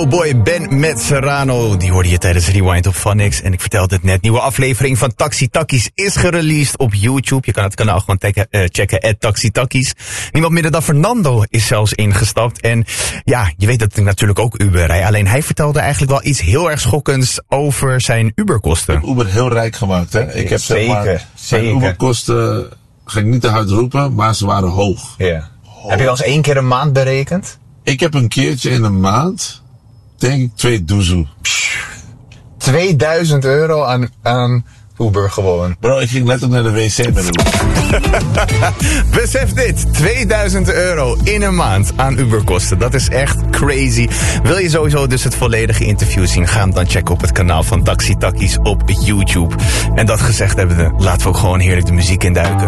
Boy Ben met Serrano. Die hoorde je tijdens Rewind op Phonics. En ik vertelde het net, nieuwe aflevering van Taxi Takkies is gereleased op YouTube. Je kan het kanaal gewoon checken, @TaxiTakkies. Niemand minder dan Fernando is zelfs ingestapt. En ja, je weet dat ik natuurlijk ook Uber rij. Alleen hij vertelde eigenlijk wel iets heel erg schokkends over zijn Uberkosten. Ik heb Uber heel rijk gemaakt, hè. Ik heb zeker. Mijn Uberkosten, ga ik niet te hard roepen, maar ze waren hoog. Ja. Heb je al eens 1 keer een maand berekend? Ik heb een keertje in een maand, denk ik, 2 doezoe. 2000 euro aan Uber gewoon. Bro, ik ging letterlijk naar de wc met Uber. Besef dit, 2000 euro in een maand aan Uberkosten. Dat is echt crazy. Wil je sowieso dus het volledige interview zien? Ga hem dan checken op het kanaal van Taxi Takkies op YouTube. En dat gezegd hebben we, laten we ook gewoon heerlijk de muziek induiken.